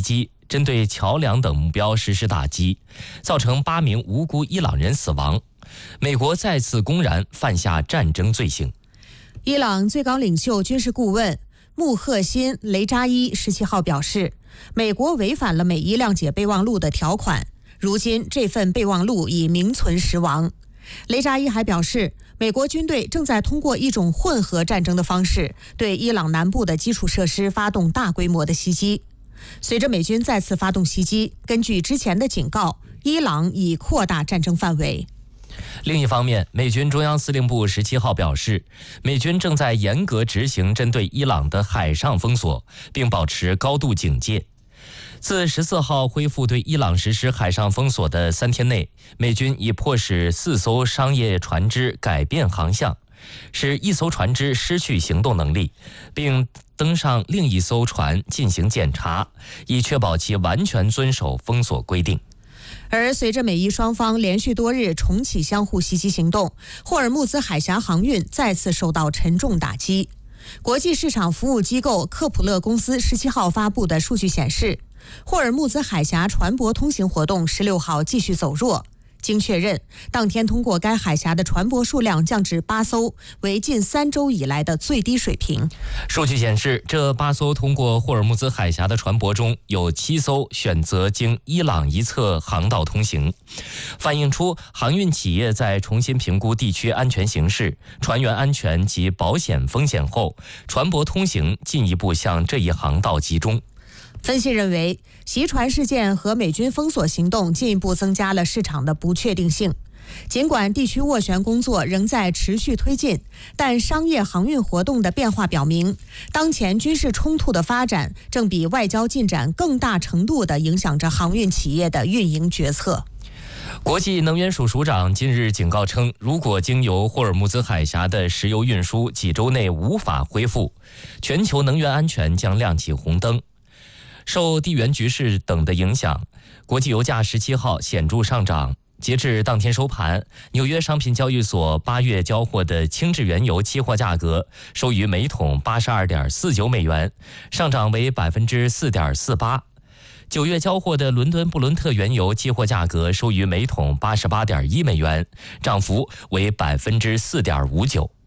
袭击，针对桥梁等目标实施打击，造成8名无辜伊朗人死亡。美国再次公然犯下战争罪行。 伊朗最高领袖军事顾问穆赫辛·雷扎伊17号表示，美国违反了美伊谅解备忘录的条款，如今这份备忘录已名存实亡。雷扎伊还表示，美国军队正在通过一种混合战争的方式，对伊朗南部的基础设施发动大规模的袭击。随着美军再次发动袭击，根据之前的警告，伊朗已扩大战争范围。 另一方面，美军中央司令部17号表示，美军正在严格执行针对伊朗的海上封锁，并保持高度警戒。自14号恢复对伊朗实施海上封锁的3天内，美军已迫使4艘商业船只改变航向，使1艘船只失去行动能力，并登上另一艘船进行检查，以确保其完全遵守封锁规定。 而随着美伊双方连续多日重启相互袭击行动，霍尔木兹海峡航运再次受到沉重打击。国际市场服务机构克普勒公司17号发布的数据显示，霍尔木兹海峡船舶通行活动16号继续走弱。经确认，当天通过该海峡的船舶数量降至8艘，为近3周以来的最低水平。 数据显示，这8艘通过霍尔木兹海峡的船舶中，有7艘选择经伊朗一侧航道通行，反映出航运企业在重新评估地区安全形势、船员安全及保险风险后，船舶通行进一步向这一航道集中。 分析认为，袭船事件和美军封锁行动进一步增加了市场的不确定性。尽管地区斡旋工作仍在持续推进，但商业航运活动的变化表明，当前军事冲突的发展正比外交进展更大程度地影响着航运企业的运营决策。 国际能源署署长近日警告称，如果经由霍尔木兹海峡的石油运输几周内无法恢复，全球能源安全将亮起红灯。受地缘局势等的影响，国际油价17号显著上涨。截至当天收盘，纽约商品交易所8月交货的轻质原油期货价格收于每桶82.49美元，上涨为 4.48%。9月交货的伦敦布伦特原油期货价格收于每桶88.1美元，涨幅为 4.59%。